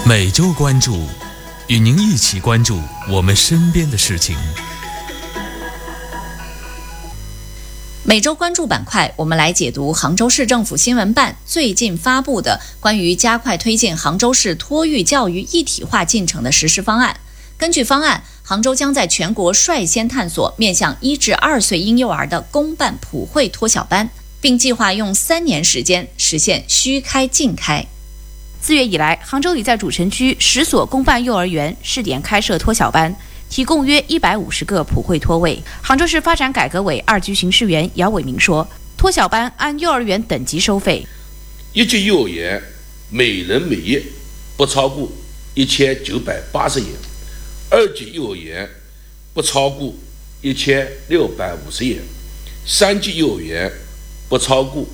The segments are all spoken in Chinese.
每周关注，与您一起关注我们身边的事情。 每周关注板块，我们来解读杭州市政府新闻办最近发布的关于加快推进杭州市托育教育一体化进程的实施方案。根据方案，杭州将在全国率先探索面向1至2岁婴幼儿的公办普惠托小班，并计划用3年时间实现虚开尽开。 4月以来，杭州已在主城区10所公办幼儿园试点开设托小班，提供约150个普惠托位。杭州市发展改革委2级巡视员姚伟明说，托小班按幼儿园等级收费 ，1级幼儿园每人每月不超过1980元，2级幼儿园不超过1650元，3级幼儿园不超过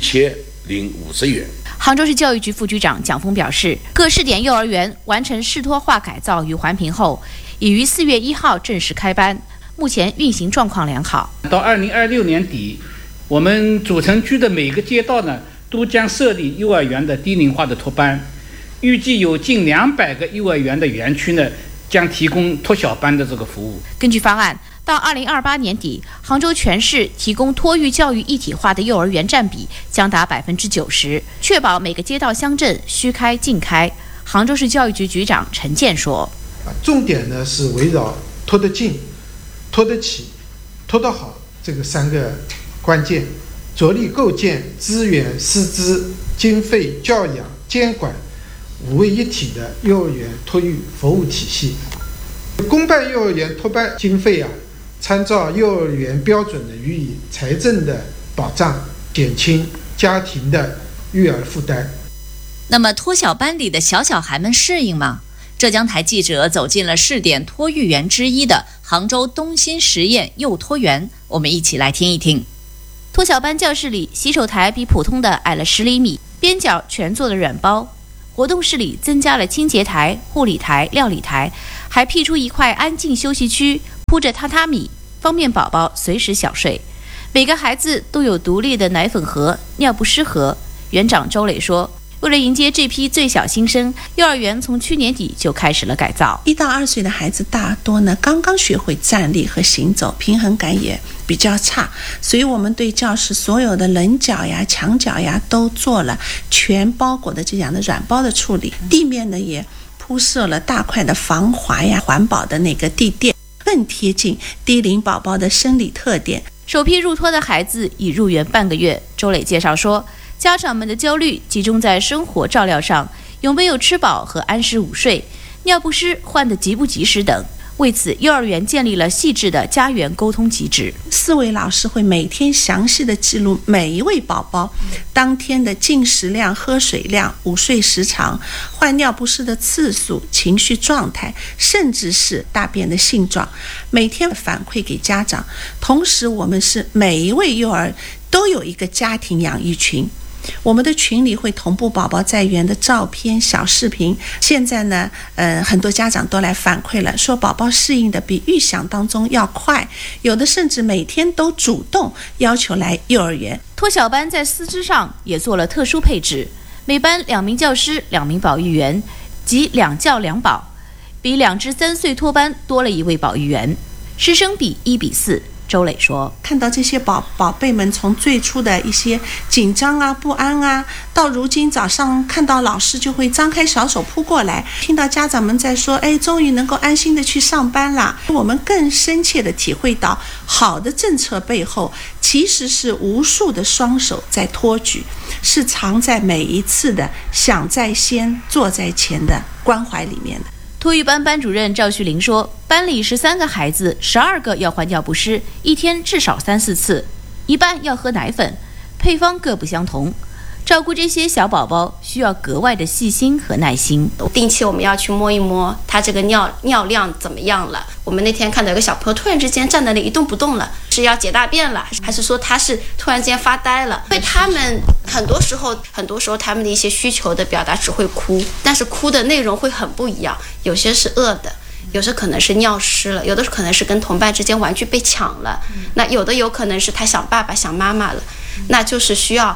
1050元。 杭州市教育局副局长蒋峰表示，各试点幼儿园完成试托化改造与环评后，已于4月1号正式开班，目前运行状况良好。 到2026年底，我们主城区的每个街道呢，都将设立幼儿园的低龄化的托班，预计有近200个幼儿园的园区呢，将提供托小班的这个服务。 根据方案，到2028年底，杭州全市提供托育教育一体化的幼儿园占比将达90%，确保每个街道乡镇虚开尽开。杭州市教育局局长陈健说， 重点呢是围绕托得近、托得起、托得好这个3个关键，着力构建资源、师资、经费、教养、监管5位一体的幼儿园托育服务体系。公办幼儿园托班经费参照幼儿园标准的予以财政的保障，减轻家庭的育儿负担。 那么托小班里的小孩们适应吗？浙江台记者走进了试点托育园之一的杭州东新实验幼托园，我们一起来听一听。 托小班教室里，洗手台比普通的矮了10厘米，边角全做了软包。活动室里增加了清洁台、护理台、料理台，还辟出一块安静休息区，铺着榻榻米，方便宝宝随时小睡。每个孩子都有独立的奶粉盒、尿不湿盒。园长周磊说，为了迎接这批最小新生，幼儿园从去年底就开始了改造。 1到2岁的孩子大多呢刚刚学会站立和行走，平衡感也比较差，所以我们对教室所有的棱角呀、墙角呀都做了全包裹的这样的软包的处理，地面呢也铺设了大块的防滑呀、环保的那个地垫，更贴近低龄宝宝的生理特点。 首批入托的孩子已入园半个月，周磊介绍说，家长们的焦虑集中在生活照料上，有没有吃饱和安时午睡，尿不湿换得及不及时等。为此，幼儿园建立了细致的家园沟通机制 ，4位老师会每天详细的记录每一位宝宝当天的进食量、喝水量、午睡时长、换尿不湿的次数、情绪状态，甚至是大便的性状，每天反馈给家长。同时，我们是每一位幼儿都有一个家庭养育群，我们的群里会同步宝宝在园的照片、小视频。现在呢，很多家长都来反馈了，说宝宝适应的比预想当中要快，有的甚至每天都主动要求来幼儿园。 托小班在师资上也做了特殊配置，每班2名教师、2名保育员，即2教2保，比2至3岁托班多了1位保育员，师生比1比4。周磊说， 看到这些宝贝们从最初的一些紧张啊、不安啊，到如今早上看到老师就会张开小手扑过来，听到家长们在说，终于能够安心的去上班了。我们更深切的体会到，好的政策背后其实是无数的双手在托举，是藏在每一次的想在先、做在前的关怀里面的。 托育班班主任赵旭林说，班里13个孩子，12个要换尿不湿，一天至少3-4次，一半要喝奶粉，配方各不相同。照顾这些小宝宝需要格外的细心和耐心。 定期我们要去摸一摸他这个尿量怎么样了。我们那天看到有个小朋友突然之间站在那里一动不动了，是要解大便了，还是说他是突然间发呆了？因为他们很多时候他们的一些需求的表达只会哭，但是哭的内容会很不一样，有些是饿的，有些可能是尿湿了，有的可能是跟同伴之间玩具被抢了，那有的有可能是他想爸爸想妈妈了，那就是需要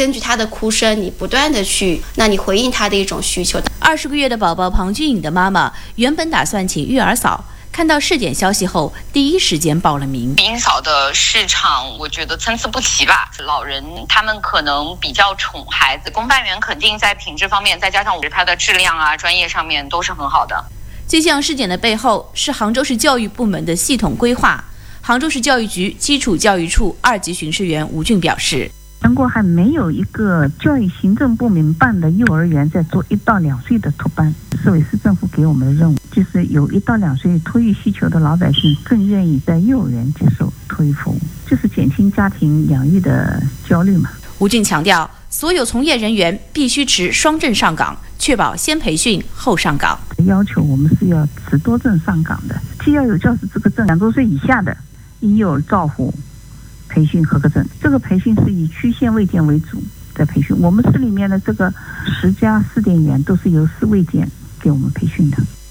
根据他的哭声，你不断的去，那你回应他的一种需求。 20个月的宝宝庞俊颖的妈妈原本打算请育儿嫂，看到试点消息后，第一时间报了名。 育婴嫂的市场，我觉得参差不齐吧。老人他们可能比较宠孩子，公办员肯定在品质方面，再加上它的质量啊、专业上面都是很好的。 这项试点的背后是杭州市教育部门的系统规划。杭州市教育局基础教育处2级巡视员吴俊表示， 全国还没有一个教育行政部门办的幼儿园在做1到2岁的托班。市委市政府给我们的任务就是有1到2岁托育需求的老百姓更愿意在幼儿园接受托育服务，就是减轻家庭养育的焦虑嘛。 吴俊强调，所有从业人员必须持双证上岗，确保先培训后上岗。 要求我们是要持多证上岗的，既要有教师资格证，2周岁以下的婴幼儿照护培训合格证。这个培训是以区县卫健为主的培训，我们市里面的这个10家试点员都是由市卫健给我们培训的。